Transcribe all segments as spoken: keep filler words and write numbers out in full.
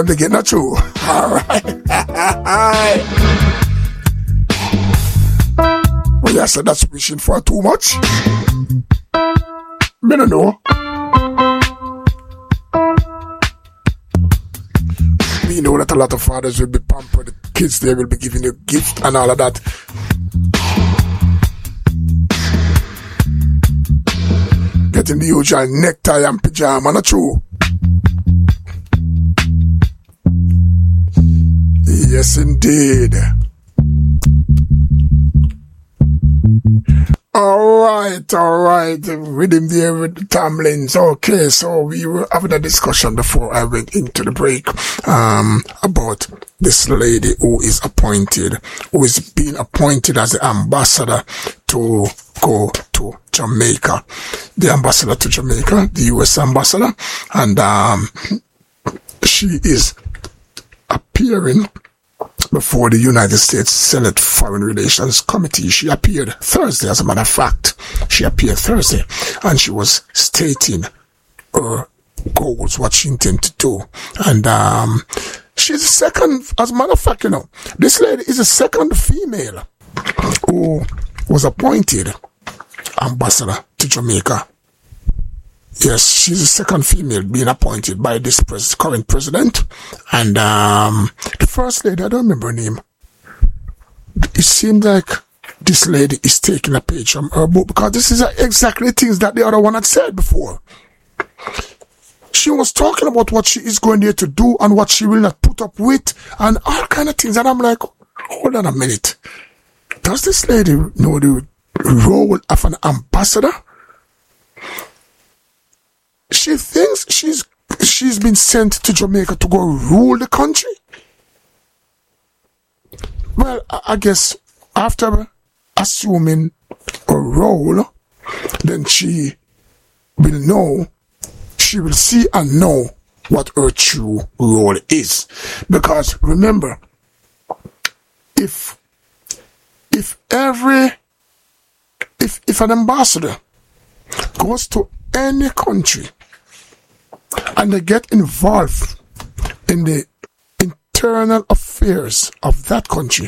They get not true. Alright. Well, yes, so that's wishing for too much. Me don't know. We know that a lot of fathers will be pampered. The kids, they will be giving you gift and all of that. Getting the usual necktie and pajama, not true. Yes, indeed. Alright, alright. With him there with the Tamlins. Okay, so we were having a discussion before I went into the break um, about this lady who is appointed, who is being appointed as the ambassador to go to Jamaica. The ambassador to Jamaica, the U S ambassador. And um, she is appearing before the United States Senate Foreign Relations Committee. She appeared Thursday, as a matter of fact. She appeared Thursday, and she was stating her goals, what she intended to do. And um, she's the second, as a matter of fact, you know, this lady is the second female who was appointed ambassador to Jamaica. Yes, she's the second female being appointed by this pres- current president. And um, the first lady, I don't remember her name. It seemed like this lady is taking a page from her book, because this is exactly the things that the other one had said before. She was talking about what she is going there to do and what she will not put up with and all kind of things. And I'm like, hold on a minute. Does this lady know the role of an ambassador? She thinks she's she's been sent to Jamaica to go rule the country. Well, I, I guess after assuming a role, then she will know, she will see and know what her true role is. Because remember, if if every if if an ambassador goes to any country and they get involved in the internal affairs of that country,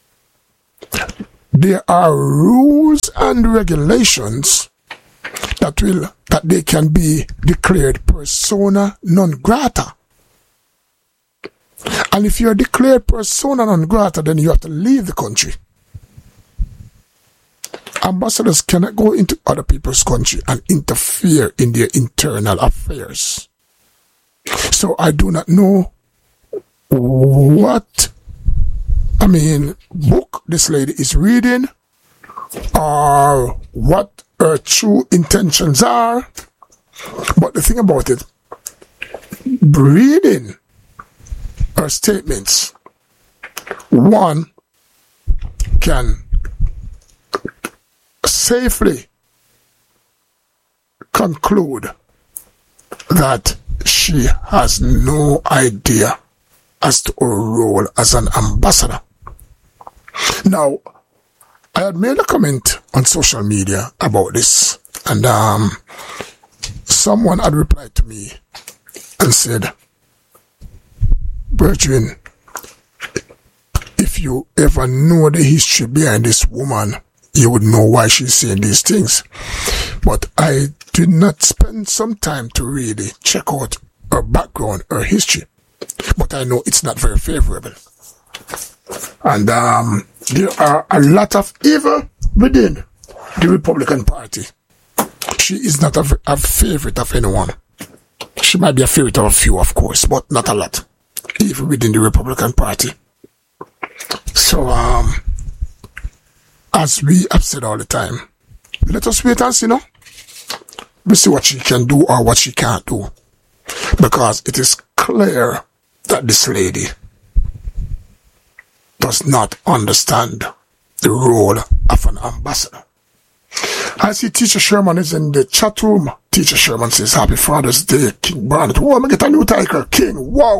there are rules and regulations that will that they can be declared persona non grata. And if you are declared persona non grata, then you have to leave the country. Ambassadors cannot go into other people's country and interfere in their internal affairs. So I do not know what, I mean, book this lady is reading or what her true intentions are. But the thing about it, reading her statements, one can safely conclude that she has no idea as to her role as an ambassador. Now, I had made a comment on social media about this, and um, someone had replied to me and said, Brethren, if you ever know the history behind this woman, you would know why she's saying these things. But I did not spend some time to really check out her background, her history. But I know it's not very favorable. And um, there are a lot of evil within the Republican Party. She is not a, a favorite of anyone. She might be a favorite of a few, of course, but not a lot. Even within the Republican Party. So, um... as we have said all the time, let us wait and see, no? We see what she can do or what she can't do. Because it is clear that this lady does not understand the role of an ambassador. I see Teacher Sherman is in the chat room. Teacher Sherman says, Happy Father's Day, King Barnett. Whoa, I'm going to get a new title, King. Wow.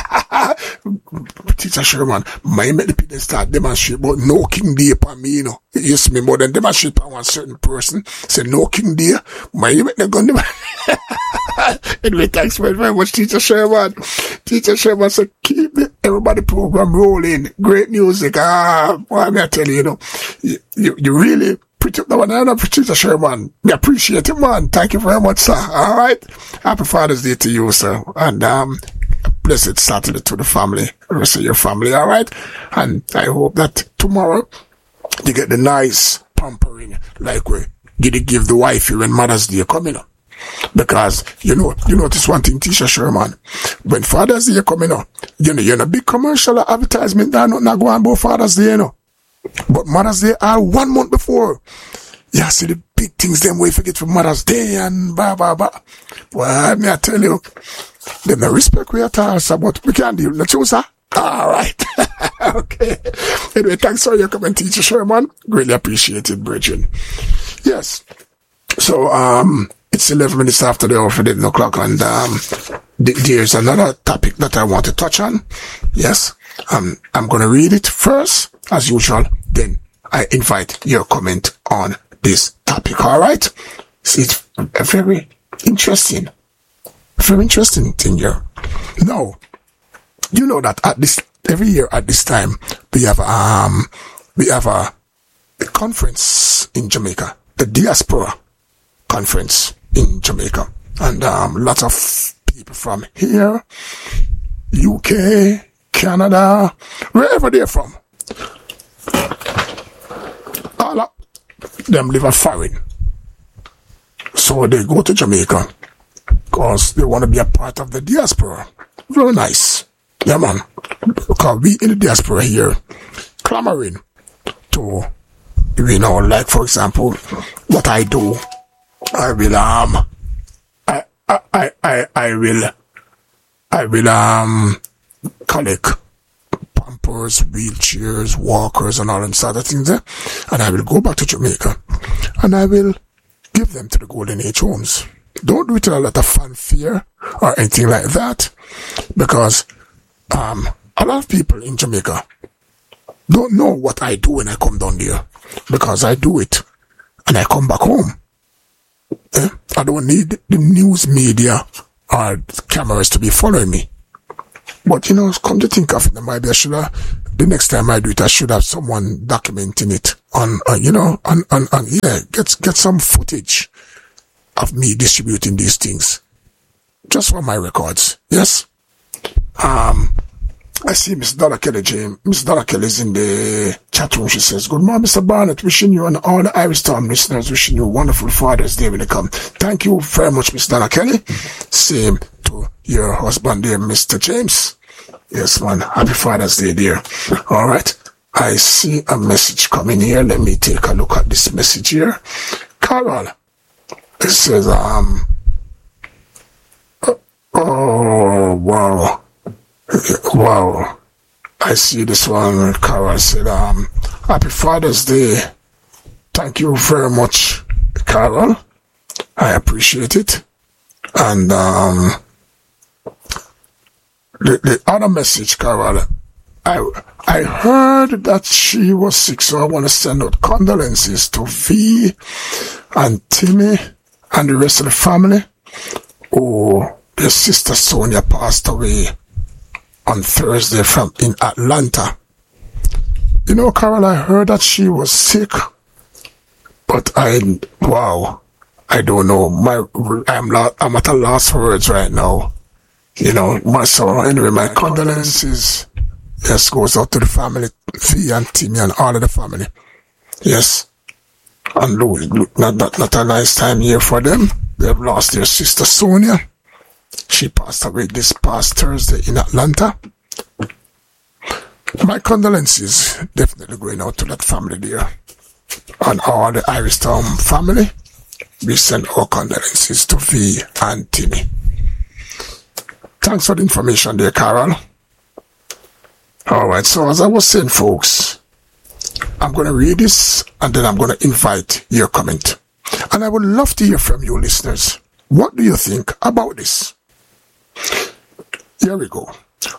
Teacher Sherman, my make the people start demonstrate, but no King Day upon me, you know. Yes, me more than demonstrate on one certain person. Say no King Day, my make the gun demonstrate. Anyway, thanks very, very much, Teacher Sherman. Teacher Sherman said, keep the, everybody program rolling. Great music. Ah, boy, I'm going to tell you, you know, you, you, you really pretty up the one. I know, Teacher Sherman. I appreciate it, man. Thank you very much, sir. All right. Happy Father's Day to you, sir. And, um, blessed Saturday to the family, the rest of your family, all right? And I hope that tomorrow you get the nice pampering like we did give the wifey when Mother's Day coming up. Because, you know, you notice one thing, Teacher Sherman, when Father's Day coming up, you know, you're in a big commercial advertisement that not, not going about Father's Day, you know. But Mother's Day are one month before. Yeah, see the big things them way forget for Mother's Day and blah, blah, blah. Well, may I tell you, them no respect we at all, sir, but we can deal with you, sir. All right. Okay. Anyway, thanks for your comment, Teacher Sherman. Greatly appreciated, brethren. Yes. So, um, it's eleven minutes after the hour for eleven o'clock, and um, th- there's another topic that I want to touch on. Yes. Um, I'm going to read it first, as usual. Then I invite your comment on this topic. All right. See, it's a very interesting. Very interesting thing here. Now, you know that at this every year at this time we have um we have a, a conference in Jamaica, the Diaspora Conference in Jamaica, and um lots of people from here, U K, Canada, wherever they're from, all of them live a foreign, so they go to Jamaica because they want to be a part of the diaspora. Very nice. Yeah, man. Because we in the diaspora here clamoring to, you know, like for example, what I do, I will, um, I, I, I, I, I will, I will, um, collect pampers, wheelchairs, walkers, and all them sort of things there. And I will go back to Jamaica and I will give them to the Golden Age homes. Don't do it with a lot of fanfare or anything like that, because um, a lot of people in Jamaica don't know what I do when I come down there, because I do it and I come back home. Eh? I don't need the news media or cameras to be following me. But, you know, come to think of it, maybe I should have, the next time I do it, I should have someone documenting it on, uh, you know, on, on, on, yeah, get, get some footage of me distributing these things, just for my records. Yes. Um, I see Miss Donna Kelly, James. Miss Donna Kelly is in the chat room. She says, "Good morning, Mister Barnett. Wishing you and all the Irish Town listeners, wishing you a wonderful Father's Day when they come." Thank you very much, Miss Donna Kelly. Same to your husband, dear Mister James. Yes, man. Happy Father's Day, dear. All right. I see a message coming here. Let me take a look at this message here. Carol. It says, um, oh, wow, wow, I see this one. Carol said, um, Happy Father's Day. Thank you very much, Carol. I appreciate it. And, um, the, the other message, Carol, I, I heard that she was sick, so I want to send out condolences to V and Timmy and the rest of the family. Oh, their sister Sonia passed away on Thursday from in Atlanta. You know, Carol, I heard that she was sick, but I, wow, I don't know. My, I'm not, I'm at a loss for words right now. You know, my so anyway, my condolences, yes, goes out to the family, Fee and Timmy and all of the family. Yes. And look, not, not, not a nice time here for them. They've lost their sister Sonia. She passed away this past Thursday in Atlanta. My condolences definitely going out to that family there. And all the Irish Town family. We send our condolences to V and Timmy. Thanks for the information there, Carol. Alright, so as I was saying, folks, I'm going to read this and then I'm going to invite your comment. And I would love to hear from you listeners. What do you think about this? Here we go.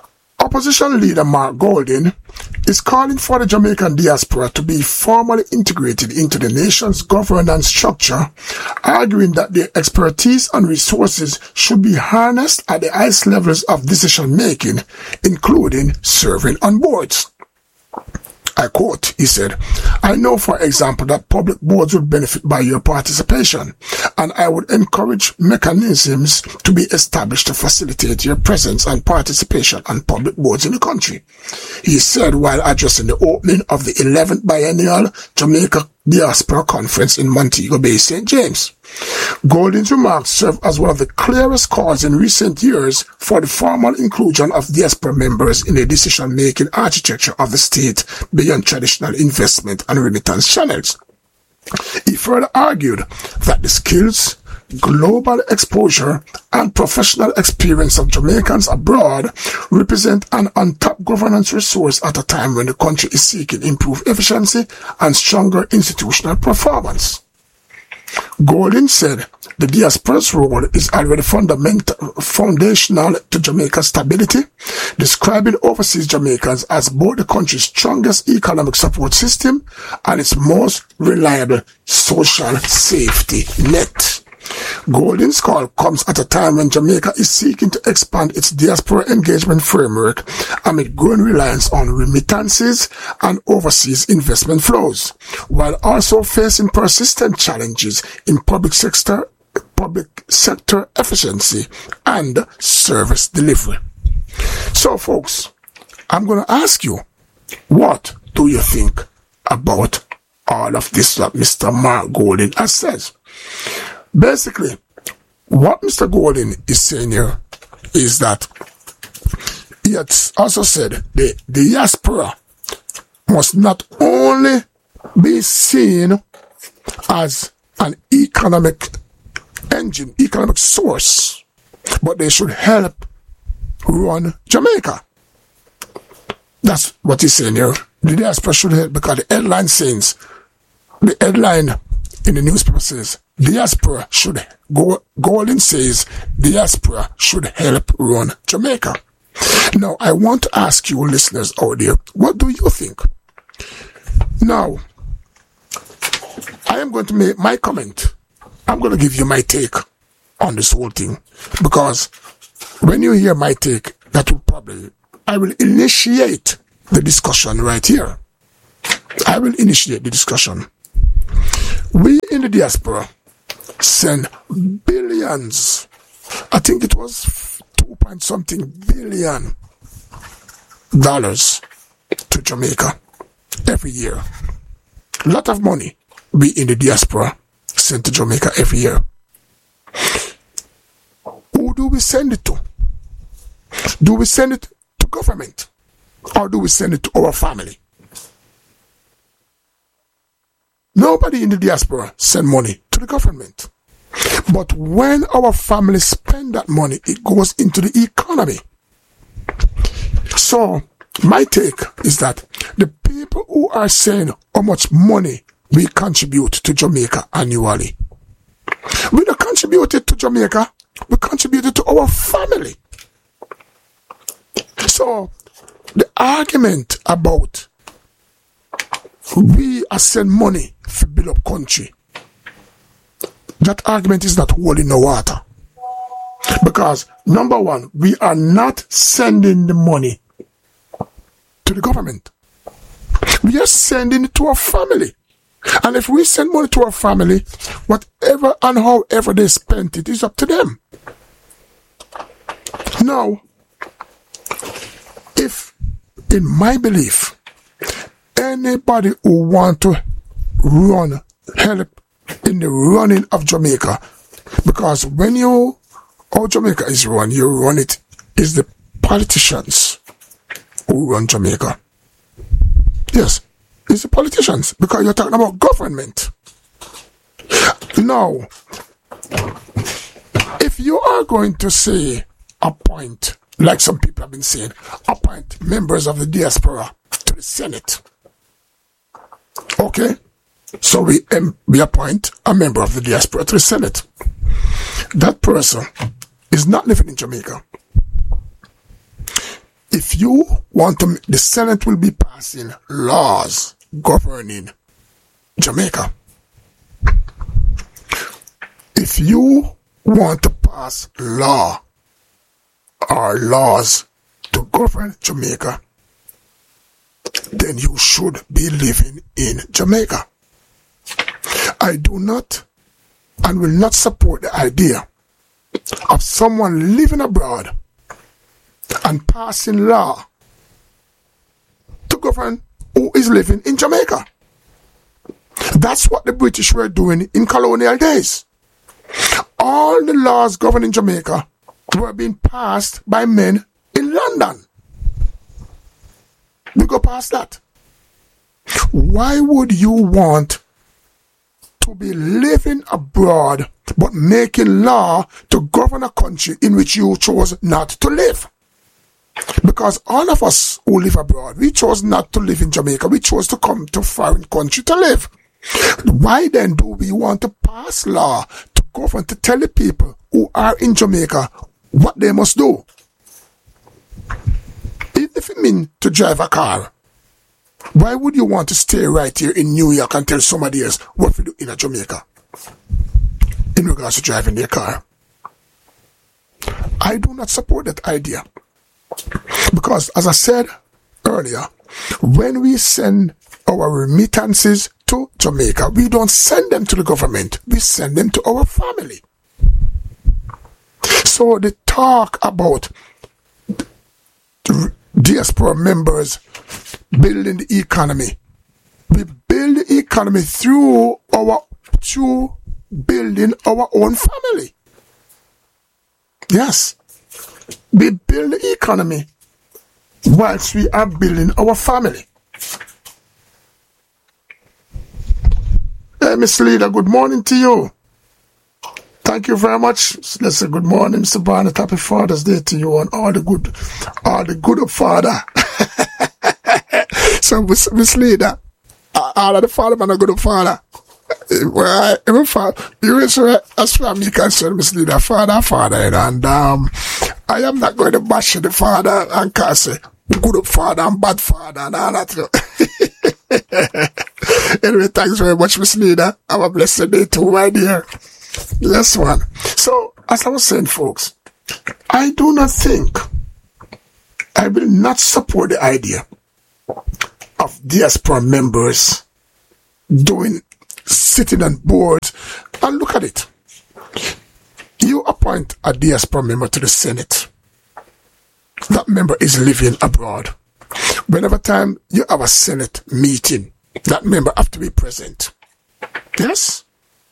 Opposition leader Mark Golding is calling for the Jamaican diaspora to be formally integrated into the nation's governance structure, arguing that their expertise and resources should be harnessed at the highest levels of decision-making, including serving on boards. I quote, he said, "I know, for example, that public boards would benefit by your participation, and I would encourage mechanisms to be established to facilitate your presence and participation on public boards in the country," he said while addressing the opening of the eleventh Biennial Jamaica Diaspora Conference in Montego Bay, Saint James. Golding's remarks serve as one of the clearest calls in recent years for the formal inclusion of diaspora members in the decision-making architecture of the state beyond traditional investment and remittance channels. He further argued that the skills, global exposure, and professional experience of Jamaicans abroad represent an untapped governance resource at a time when the country is seeking improved efficiency and stronger institutional performance. Golding said the diaspora's role is already fundamental, foundational to Jamaica's stability, describing overseas Jamaicans as both the country's strongest economic support system and its most reliable social safety net. Golding's call comes at a time when Jamaica is seeking to expand its diaspora engagement framework amid growing reliance on remittances and overseas investment flows, while also facing persistent challenges in public sector, public sector efficiency and service delivery. So, folks, I'm going to ask you, what do you think about all of this that Mister Mark Golding has said? Basically, what Mister Golding is saying here is that he has also said the diaspora must not only be seen as an economic engine, economic source, but they should help run Jamaica. That's what he's saying here. The diaspora should help because the headline says, the headline in the newspaper says, diaspora should go, Golding says diaspora should help run Jamaica. Now, I want to ask you listeners out there, what do you think? Now, I am going to make my comment. I'm going to give you my take on this whole thing, because when you hear my take, that will probably, I will initiate the discussion right here. I will initiate the discussion. We in the diaspora send billions, I think it was two point something billion dollars to Jamaica every year. A lot of money we in the diaspora send to Jamaica every year. Who do we send it to? Do we send it to government, or do we send it to our family? Nobody in the diaspora send money to the government. But when our families spend that money, it goes into the economy. So, my take is that the people who are saying how much money we contribute to Jamaica annually, we don't contribute it to Jamaica, we contribute it to our family. So, the argument about we are send money to build up country, that argument is not holding no water. Because, number one, we are not sending the money to the government. We are sending it to our family. And if we send money to our family, whatever and however they spend it is up to them. Now, if, in my belief, anybody who want to run, help in the running of Jamaica, because when you, how Jamaica is run, you run it, is the politicians who run Jamaica. Yes, it's the politicians, because you're talking about government. Now, if you are going to say, appoint, like some people have been saying, appoint members of the diaspora to the Senate. Okay? So we, um, we appoint a member of the diaspora to the Senate. That person is not living in Jamaica. if you want to, the Senate will be passing laws governing Jamaica. If you want to pass law or laws to govern Jamaica, then you should be living in Jamaica. I do not and will not support the idea of someone living abroad and passing law to govern who is living in Jamaica. That's what the British were doing in colonial days. All the laws governing Jamaica were being passed by men in London. We go past that. Why would you want to be living abroad but making law to govern a country in which you chose not to live? Because all of us who live abroad, we chose not to live in Jamaica. We chose to come to a foreign country to live. Why then do we want to pass law to govern, to tell the people who are in Jamaica what they must do? If it means to drive a car, why would you want to stay right here in New York and tell somebody else what to do in a Jamaica in regards to driving their car? I do not support that idea. Because, as I said earlier, when we send our remittances to Jamaica, we don't send them to the government, we send them to our family. So the talk about diaspora members building the economy, we build the economy through our through building our own family. Yes, we build the economy whilst we are building our family. Hey, Miss Leader, good morning to you. Thank you very much. Let's say good morning, Mister Barnett. Happy Father's Day to you and all the good, all the good of Father. So, Miss, Miss Leader, all of the father man are good of Father. Well, I, father, you is, as far as me concerned, Miss Leader, Father, Father, you know, and um, I am not going to bash the father and call say good of Father and bad Father and all that. Anyway, thanks very much, Miss Leader. Have a blessed day too, my dear. Yes, one. So, as I was saying, folks, I do not think, I will not support the idea of diaspora members doing, sitting on boards. And look at it. You appoint a diaspora member to the Senate. That member is living abroad. Whenever time you have a Senate meeting, that member have to be present. Yes?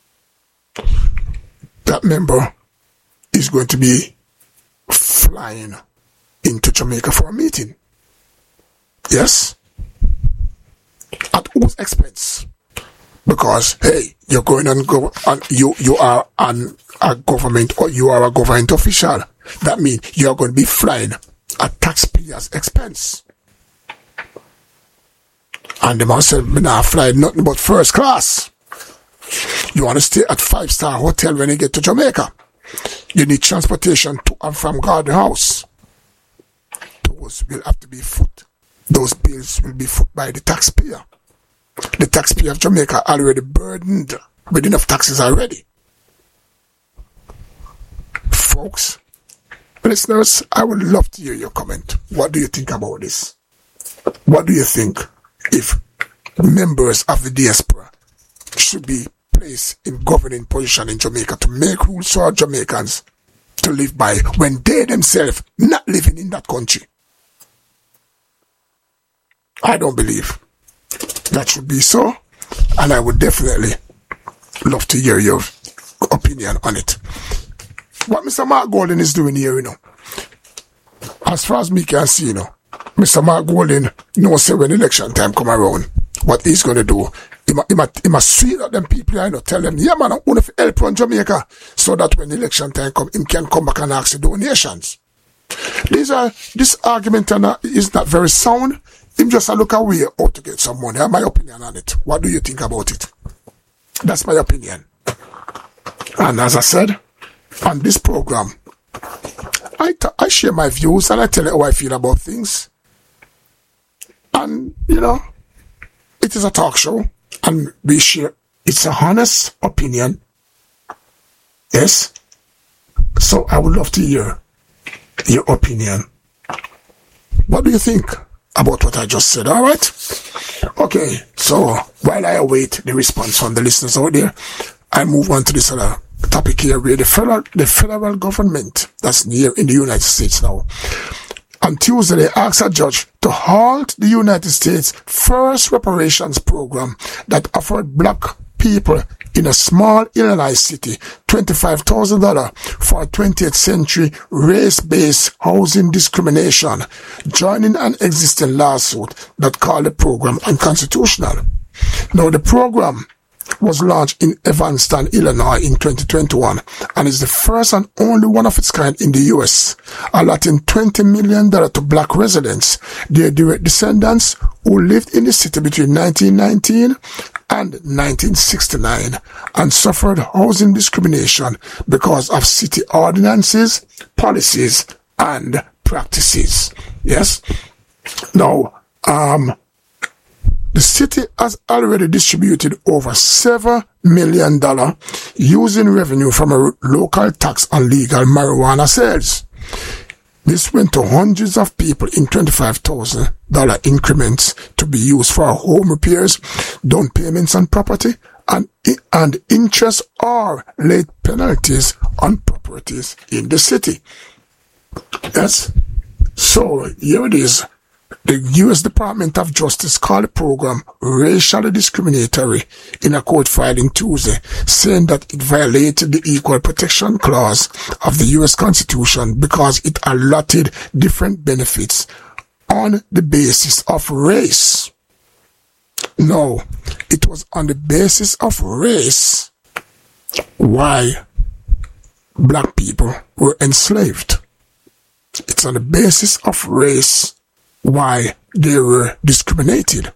That member is going to be flying into Jamaica for a meeting. Yes? At whose expense? Because, hey, you're going on, go, on you, you are an, a government or you are a government official. That means you are going to be flying at taxpayers' expense. And the man said, me not fly nothing but first class. You want to stay at five-star hotel when you get to Jamaica. You need transportation to and from Garden House. Those will have to be foot. Those bills will be foot by the taxpayer. The taxpayer of Jamaica already burdened with enough taxes already. Folks, listeners, I would love to hear your comment. What do you think about this? What do you think if members of the diaspora should be placed in governing position in Jamaica to make rules for Jamaicans to live by when they themselves not living in that country? I don't believe that should be so, and I would definitely love to hear your opinion on it. What Mister Mark Golding is doing here, you know, as far as me can see, you know, Mister Mark Golding knows say when election time come around, what he's going to do, he must, he must, he must sweet at them people, you know, tell them, yeah man, I want to help run Jamaica, so that when election time come, he can come back and ask the donations. These are, this argument is not very sound. Him just a look away how to get some money. I have my opinion on it. What do you think about it? That's my opinion. And as I said, on this program, I, t- I share my views and I tell you how I feel about things. And, you know, it is a talk show and we share, it's a honest opinion. Yes? So I would love to hear your opinion. What do you think about what I just said? All right? Okay, so while I await the response from the listeners out there, I move on to this other topic here where the federal, the federal government that's near in the United States now. On Tuesday, they asked a judge to halt the United States' first reparations program that offered black people in a small Illinois city twenty-five thousand dollars for twentieth century race-based housing discrimination, joining an existing lawsuit that called the program unconstitutional. Now, the program was launched in Evanston, Illinois in twenty twenty-one and is the first and only one of its kind in the U S, allotting twenty million dollars to black residents, their direct descendants who lived in the city between nineteen nineteen and nineteen sixty-nine and suffered housing discrimination because of city ordinances, policies, and practices. Yes? Now, um, the city has already distributed over seven million dollars using revenue from a local tax on legal marijuana sales. This went to hundreds of people in twenty-five thousand dollars increments to be used for home repairs, down payments on property, and, and interest or late penalties on properties in the city. Yes? So, here it is. The U S Department of Justice called the program racially discriminatory in a court filing Tuesday, saying that it violated the Equal Protection Clause of the U S Constitution because it allotted different benefits on the basis of race. No, it was on the basis of race why black people were enslaved. It's on the basis of race why they were discriminated.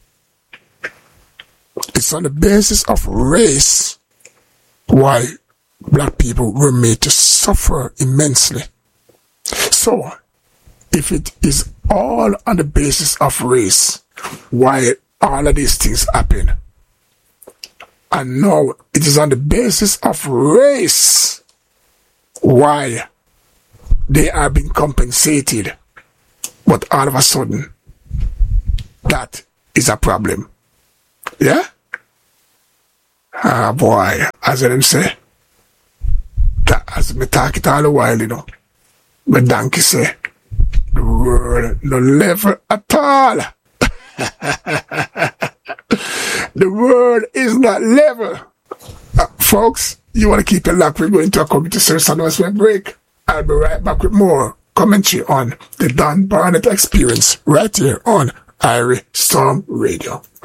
It's on the basis of race why black people were made to suffer immensely. So, if it is all on the basis of race why all of these things happen, and now it is on the basis of race why they are being compensated, but all of a sudden, that is a problem. Yeah? Ah, boy, as I them say, that as me talk it all a while, you know, but donkey say, the world no level at all. The world is not level. Uh, folks, you want to keep it locked, we're going to a community service announcement break. I'll be right back with more commentary on the Don Barnett experience right here on Irie Storm Radio.